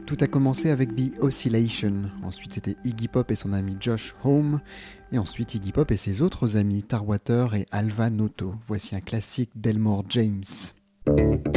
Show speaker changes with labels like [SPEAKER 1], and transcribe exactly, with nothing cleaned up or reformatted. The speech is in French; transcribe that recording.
[SPEAKER 1] Tout a commencé avec The Oscillation, ensuite c'était Iggy Pop et son ami Josh Homme, et ensuite Iggy Pop et ses autres amis Tarwater et Alva Noto. Voici un classique d'Elmore James.